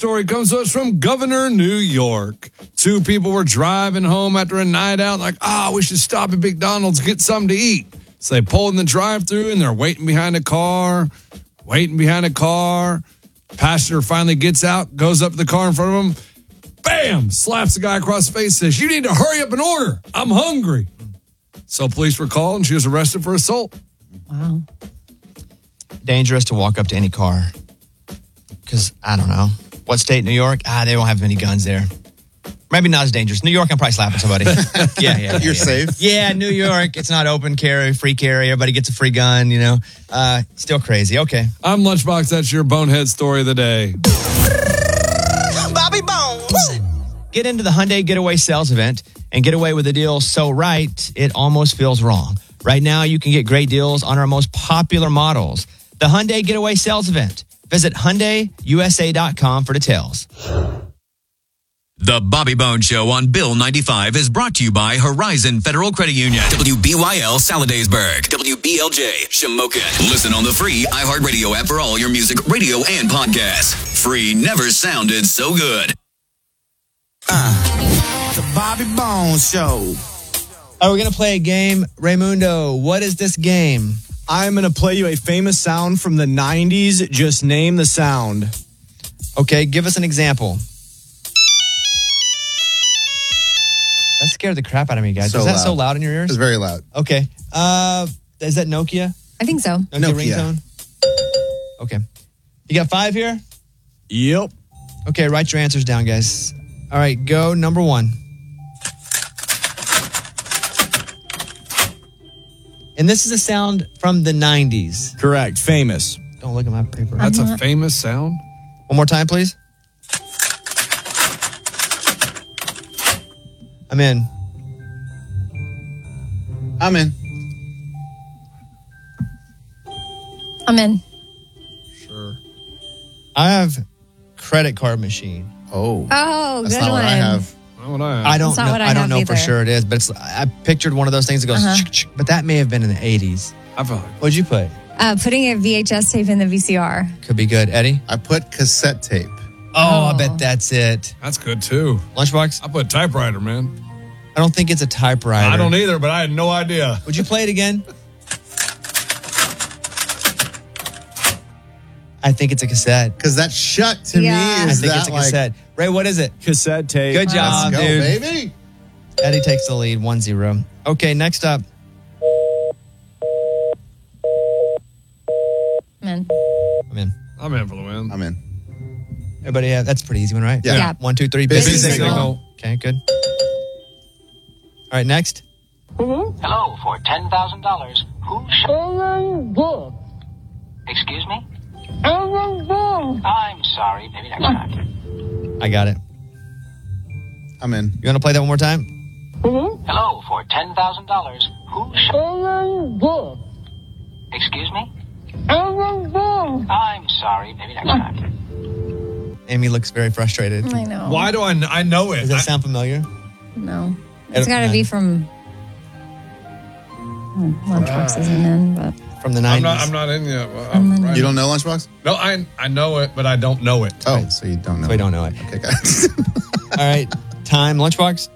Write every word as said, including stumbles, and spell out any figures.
story comes to us from Governor, New York. Two people were driving home after a night out, like, ah, oh, we should stop at McDonald's, get something to eat. So they pull in the drive-thru, and they're waiting behind a car, waiting behind a car. Passenger finally gets out, goes up to the car in front of him, bam, slaps the guy across the face, says, you need to hurry up and order. I'm hungry. So police were called, and she was arrested for assault. Wow. Dangerous to walk up to any car. Because, I don't know. What state, New York? Ah, they don't have many guns there. Maybe not as dangerous. New York, I'm probably slapping somebody. yeah, yeah, yeah. You're yeah. safe? Yeah, New York, it's not open carry, free carry. Everybody gets a free gun, you know. Uh, still crazy. Okay. I'm Lunchbox. That's your bonehead story of the day. Bobby Bones. Get into the Hyundai Getaway Sales Event and get away with a deal so right, it almost feels wrong. Right now, you can get great deals on our most popular models. The Hyundai Getaway Sales Event. Visit Hyundai U S A dot com for details. The Bobby Bones Show on Bill ninety-five is brought to you by Horizon Federal Credit Union. W B Y L Saladasburg. W B L J Shamokin. Listen on the free iHeartRadio app for all your music, radio, and podcasts. Free never sounded so good. Uh, the Bobby Bones Show. Are we going to play a game? Raymundo, what is this game? I'm going to play you a famous sound from the nineties. Just name the sound. Okay, give us an example. That scared the crap out of me, guys. So is that loud. so loud in your ears? It's very loud. Okay. Uh, is that Nokia? I think so. Nokia, Nokia. ringtone? Okay. You got five here? Yep. Okay, write your answers down, guys. All right, go number one. And this is a sound from the nineties. Correct. Famous. Don't look at my paper. That's a famous sound. One more time, please. I'm in. I'm in. I'm in. Sure. I have credit card machine. Oh. Oh, That's good not one. what I have. Not what I have. I don't That's not know. what I I, don't have know for either. sure it is, but it's, I pictured one of those things that goes, Uh-huh. chick, chick, but that may have been in the eighties. I feel like What'd you put? Uh, putting a V H S tape in the V C R. Could be good. Eddie? I put cassette tape. Oh, I Oh. bet that's it. that's good too. Lunchbox? I put typewriter, man. I don't think it's a typewriter. I don't either, but I had no idea. Would you play it again? I think it's a cassette. Because that shut to Yeah. me I is think that it's a like, cassette. Ray, what is it? Cassette tape. Good job, let's go, dude. baby. Eddie takes the lead, one zero. Okay, next up. I'm in. I'm in. I'm in for the win. I'm in. Everybody have, that's a pretty easy one, right? Yeah. Yeah. One, two, three. Busy Busy signal. signal. Okay, good. All right, next. Hello, for ten thousand dollars. Who sh- Excuse me? I'm sorry. Maybe next time. I got it. I'm in. You want to play that one more time? Hello, for ten thousand dollars. Who sh- Excuse me? I'm sorry. Maybe next time. Amy looks very frustrated. I know. Why do I? kn- I know it. Does that I- sound familiar? No. It's got to be from... Oh, Lunchbox isn't in, but... From the I'm nineties. not. I'm not in yet. Well, I'm right. You don't know Lunchbox? No, I I know it, but I don't know it. Oh, so you don't know. So we don't know it. Okay, guys. All right, time. Lunchbox?